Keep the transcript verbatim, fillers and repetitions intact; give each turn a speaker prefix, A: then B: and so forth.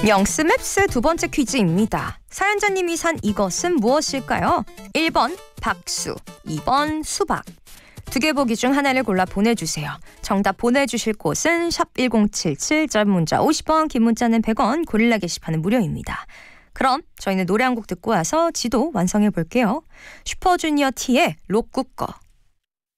A: 영스맵스 두 번째 퀴즈입니다. 사연자님이 산 이것은 무엇일까요? 일 번 박수, 이 번 수박. 두 개 보기 중 하나를 골라 보내주세요. 정답 보내주실 곳은 샵 일공칠칠, 짧은 문자 오십 원, 긴 문자는 백 원, 고릴라 게시판은 무료입니다. 그럼 저희는 노래 한 곡 듣고 와서 지도 완성해 볼게요. 슈퍼주니어 T의 로쿠꺼.